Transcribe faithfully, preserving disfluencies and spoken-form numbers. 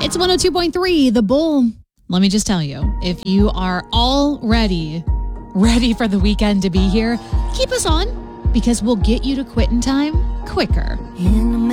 It's one oh two point three, The Bull. Let me just tell you, if you are already ready for the weekend to be here, keep us on because we'll get you to quitting time quicker.